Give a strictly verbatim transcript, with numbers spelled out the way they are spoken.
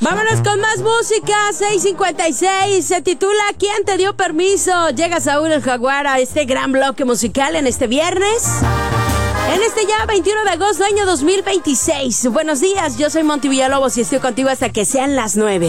Vámonos con más música. seis cincuenta y seis se titula ¿Quién te dio permiso? Llega Saúl el Jaguar a este gran bloque musical en este viernes, en este ya veintiuno de agosto año dos mil veintiséis. Buenos días, yo soy Monty Villalobos y estoy contigo hasta que sean las nueve.